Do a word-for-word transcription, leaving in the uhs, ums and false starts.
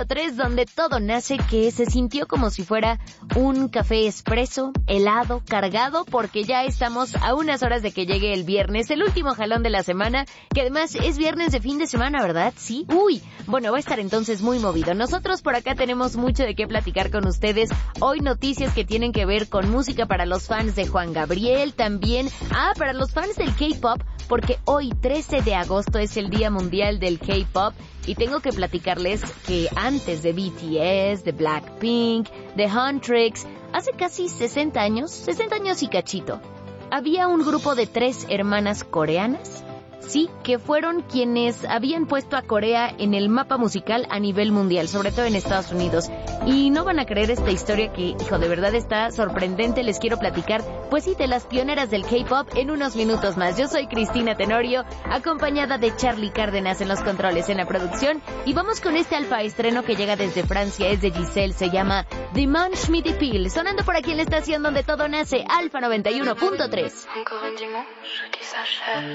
punto tres, donde todo nace, que se sintió como si fuera un café expreso, helado, cargado, porque ya estamos a unas horas de que llegue el viernes, el último jalón de la semana, que además es viernes de fin de semana, ¿verdad? Sí. Uy, bueno, va a estar entonces muy movido. Nosotros por acá tenemos mucho de qué platicar con ustedes. Hoy noticias que tienen que ver con música para los fans de Juan Gabriel, también, ah, para los fans del K-pop, porque hoy trece de agosto es el Día Mundial del K-pop y tengo que platicarles que antes de B T S, de Blackpink, de Huntrix, hace casi sesenta años, sesenta años y cachito, había un grupo de tres hermanas coreanas, sí, que fueron quienes habían puesto a Corea en el mapa musical a nivel mundial, sobre todo en Estados Unidos. Y no van a creer esta historia que, hijo, de verdad está sorprendente. Les quiero platicar, pues sí, de las pioneras del K-pop en unos minutos más. Yo soy Cristina Tenorio, acompañada de Charlie Cárdenas en los controles, en la producción. Y vamos con este alfa estreno que llega desde Francia, es de Giselle, se llama Dimanche Midi Pile, sonando por aquí en la estación donde todo nace, Alfa noventa y uno punto tres.